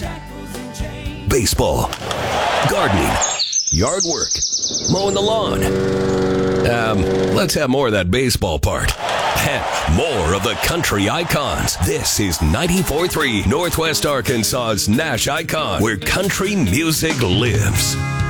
baseball, gardening, yard work, mowing the lawn. Let's have more of that baseball part. And more of the country icons. This is 94.3 Northwest Arkansas's Nash Icon, where country music lives.